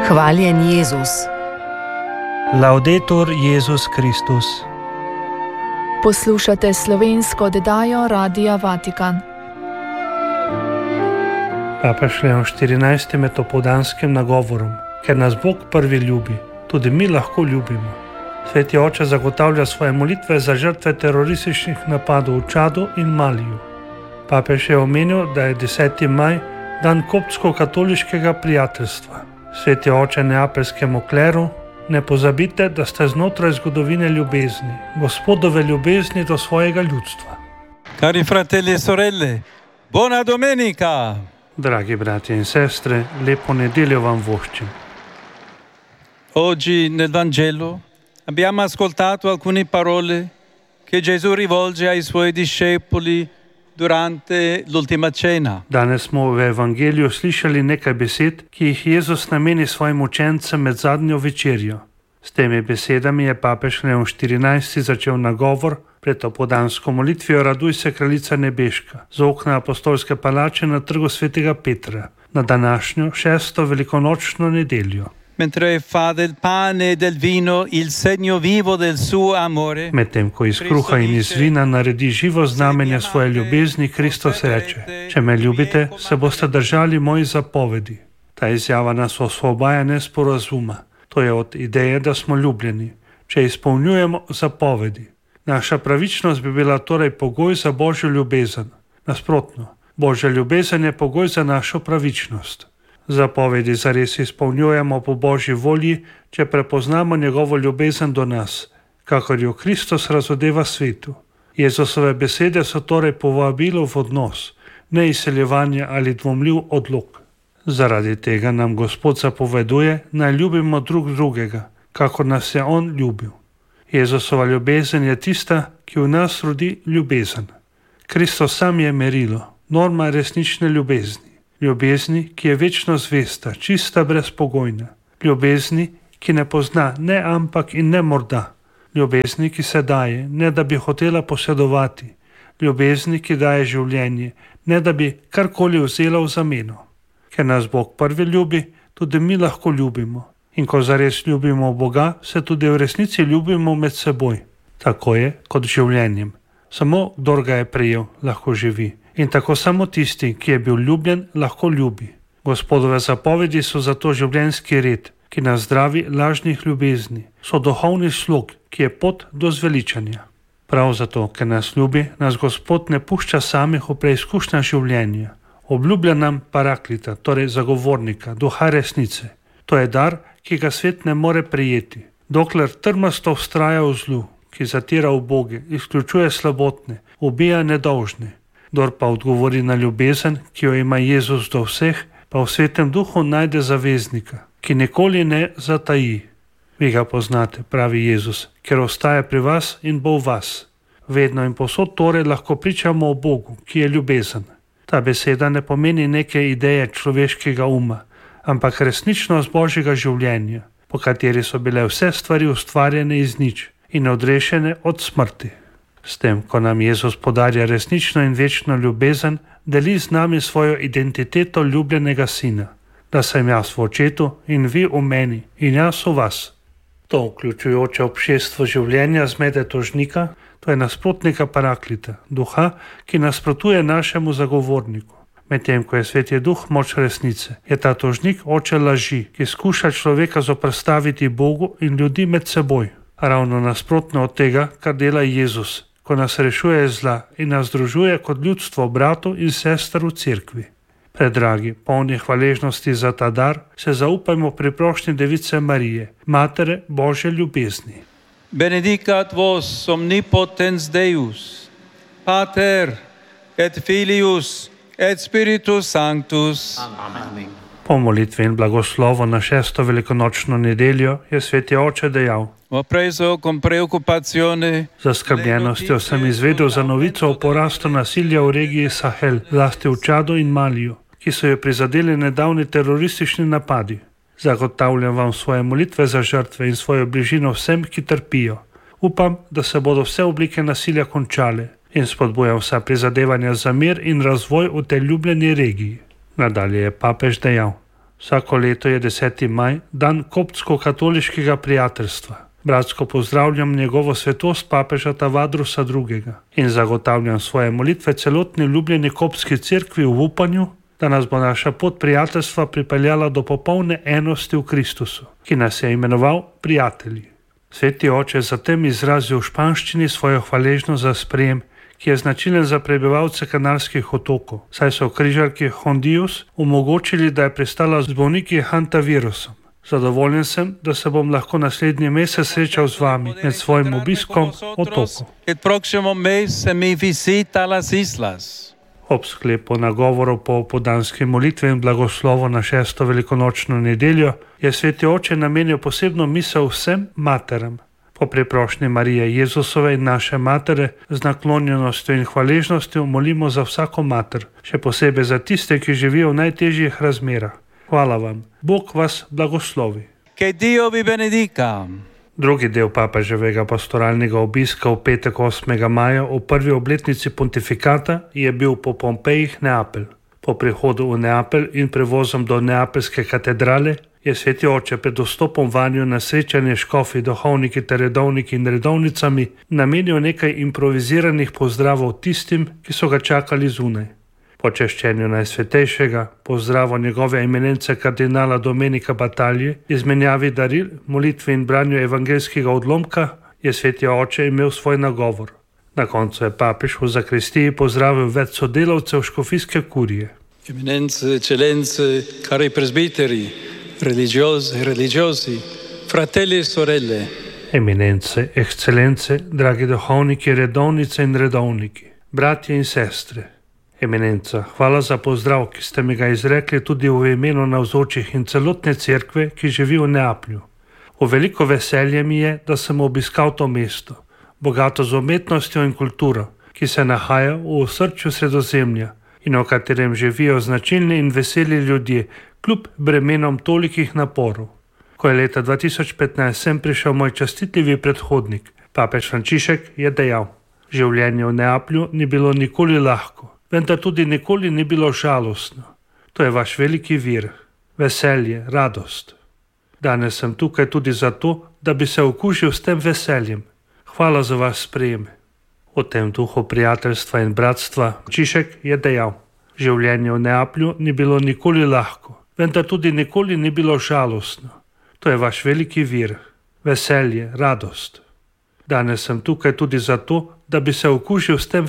Hvaljen Jezus. Laudetur Jezus Kristus. Poslušate slovensko oddajo Radia Vatikan. Papež Leon XIV med opoldanskim nagovorom: ker nas Bog prvi ljubi, tudi mi lahko ljubimo. Sveti oče zagotavlja svoje molitve za žrtve terorističnih napadov v Čadu in Maliju. Papež je omenil, da je 10. maj dan koptsko-katoliškega prijateljstva. Sveti oče neapeljskemu kleru: ne pozabite, da ste znotraj zgodovine ljubezni, Gospodove ljubezni do svojega ljudstva. Cari fratelli e sorelle, buona domenica! Dragi bratje in sestre, lepo nedeljo vam voščim. Oggi nel Vangelo abbiamo ascoltato alcune parole che Gesù rivolge ai suoi discepoli durante l'ultima cena. Danes smo v Evangeliju slišali nekaj besed, ki jih Jezus nameni svojim učencem med zadnjo večerjo. S temi besedami je papež Leon XIV začel nagovor pred opoldansko molitvijo Raduj se, kraljica nebeška, z okna apostolske palače na trgu svetega Petra, na današnjo 6. velikonočno nedeljo. Mentre fa del pane e del vino il segno vivo del suo amore. Medtem ko iz kruha in iz vina naredi živo znamenje svoje ljubezni, Kristus reče: če me ljubite, se boste držali mojih zapovedi. Ta izjava nas osvobaja nesporazuma. To je od ideje, da smo ljubljeni, če izpolnjujemo zapovedi. Naša pravičnost bi bila torej pogoj za Božjo ljubezen. Nasprotno, Božja ljubezen je pogoj za našo pravičnost. Zapovedi zares izpolnjujemo po Božji volji, če prepoznamo njegovo ljubezen do nas, kakor jo Kristus razodeva svetu. Jezusove besede so torej povabilo v odnos, ne izseljevanje ali dvomljiv odlok. Zaradi tega nam Gospod zapoveduje, naj ljubimo drug drugega, kakor nas je On ljubil. Jezusova ljubezen je tista, ki v nas rodi ljubezen. Kristus sam je merilo, norma resnične ljubezni. Ljubezni, ki je večno zvesta, čista, brezpogojna. Ljubezni, ki ne pozna ne ampak in ne morda. Ljubezni, ki se daje, ne da bi hotela posedovati. Ljubezni, ki daje življenje, ne da bi karkoli vzela v zameno. Ker nas Bog prvi ljubi, tudi mi lahko ljubimo. In ko zares ljubimo Boga, se tudi v resnici ljubimo med seboj. Tako je kot življenjem. Samo kdor ga je prejel, lahko živi. In tako samo tisti, ki je bil ljubljen, lahko ljubi. Gospodove zapovedi so zato življenjski red, ki nas zdravi lažnih ljubezni. So duhovni slog, ki je pot do zveličanja. Prav zato, ker nas ljubi, nas Gospod ne pušča samih v preizkušnjah življenja. Obljublja nam paraklita, torej zagovornika, duha resnice. To je dar, ki ga svet ne more prejeti. Dokler trmasto vztraja v zlu, ki zatira uboge, izključuje slabotne, ubija nedolžne. Kdor pa odgovori na ljubezen, ki jo ima Jezus do vseh, pa v svetem duhu najde zaveznika, ki nikoli ne zataji. Vi ga poznate, pravi Jezus, ker ostaja pri vas in bo v vas. Vedno in povsod torej lahko pričamo o Bogu, ki je ljubezen. Ta beseda ne pomeni neke ideje človeškega uma, ampak resničnost Božjega življenja, po kateri so bile vse stvari ustvarjene iz nič in odrešene od smrti. S tem, ko nam Jezus podarja resnično in večno ljubezen, deli z nami svojo identiteto ljubljenega sina, da sem jaz v očetu in vi v meni in jaz v vas. To vključujoče obšestvo življenja zmede tožnika, to je nasprotnika paraklita, duha, ki nasprotuje našemu zagovorniku. Medtem ko je Sveti Duh moč resnice, je ta tožnik oče laži, ki skuša človeka zoperstaviti Bogu in ljudi med seboj. Ravno nasprotno od tega, kar dela Jezus, ko nas rešuje zla in nas združuje kot ljudstvo bratov in sester v cerkvi. Predragi, polni hvaležnosti za ta dar, se zaupajmo pri prošnji Device Marije, Matere Božje ljubezni. Benedicat vos omnipotens Deus, Pater et Filius et Spiritus Sanctus. Amen. Po molitvi in blagoslovu na 6. velikonočno nedeljo je Sveti Oče dejal: Ho preso con preoccupazione. Zaskrbljenostjo sem izvedel za novico o porastu nasilja v regiji Sahel, zlasti v Čadu in Maliju, ki so jo prizadeli nedavni teroristični napadi. Zagotavljam vam svoje molitve za žrtve in svojo bližino vsem, ki trpijo. Upam, da se bodo vse oblike nasilja končale in spodbujam vsa prizadevanja za mir in razvoj v tej ljubljeni regiji. Nadalje je papež dejal: Vsako leto je 10. maj dan koptsko-katoliškega prijateljstva. Bratsko pozdravljam njegovo svetost papeža Tavadrusa II. In zagotavljam svoje molitve celotni ljubljeni koptski cerkvi v upanju, da nas bo naša pot prijateljstva pripeljala do popolne enosti v Kristusu, ki nas je imenoval prijatelji. Sveti oče zatem izrazil v španščini svojo hvaležnost za sprejem, ki je značilen za prebivalce Kanarskih otokov, saj so v križarki Hondius omogočili, da je pristala z bolniki hantavirusom. Zadovoljen sem, da se bom lahko naslednji mesec srečal z vami med svojim obiskom otokov. Ob sklepu nagovorov po podanski molitvi in blagoslovu na 6. velikonočno nedeljo je sveti oče namenil posebno misel vsem materam. Po preprošnji Marije Jezusove in naše matere z naklonjenostjo in hvaležnostjo molimo za vsako mater, še posebej za tiste, ki živijo v najtežjih razmerah. Hvala vam. Bog vas blagoslovi. Che Dio vi benedica. Drugi del papeževega pastoralnega obiska v petek 8. maja v prvi obletnici pontifikata je bil po Pompejih Neapelj. Po prihodu v Neapelj in prevozom do Neapeljske katedrale je sveti oče pred vstopom vanjo na srečanje škofi, duhovniki ter redovniki in redovnicami namenil nekaj improviziranih pozdravov tistim, ki so ga čakali zunaj. Po češčenju Najsvetejšega, pozdravu njegove eminence kardinala Domenika Batalje, izmenjavi daril, molitvi in branju evangeljskega odlomka, je sveti oče imel svoj nagovor. Na koncu je papež v zakristiji pozdravil več sodelavcev škofijske kurije. Eminence, eccellenze, cari presbiteri, religiose, religiosi, fratelli e sorelle. Eminence, ekscelence, dragi duhovniki, redovnice in redovniki, bratje in sestre. Eminenca, hvala za pozdrav, ki ste mi ga izrekli tudi v imenu navzočih in celotne cerkve, ki živi v Neaplju. V veliko veselje mi je, da sem obiskal to mesto, bogato z umetnostjo in kulturo, ki se nahaja v osrčju Sredozemlja in v katerem živijo značilni in veseli ljudje, kljub bremenom tolikih naporov. Ko je leta 2015 sem prišel moj častitljivi predhodnik, papež Frančišek, je dejal: življenje v Neaplju ni bilo nikoli lahko, vendar tudi nikoli ni bilo žalostno. To je vaš veliki vir, veselje, radost. Danes sem tukaj tudi zato, da bi se okužil s tem veseljem. Hvala za vaš sprejem. V tem duhu prijateljstva in bratstva Frančišek je dejal: življenje v Neaplju ni bilo nikoli lahko, vendar tudi nikoli ni bilo žalostno. To je vaš veliki vir, veselje, radost. Danes sem tukaj tudi zato, da bi se okužil s tem